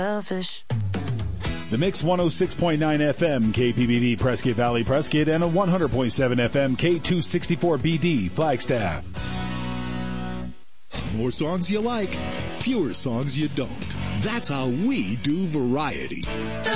selfish. The Mix 106.9 FM, KPBD, Prescott Valley, Prescott, and a 100.7 FM, K264BD, Flagstaff. More songs you like, fewer songs you don't. That's how we do variety.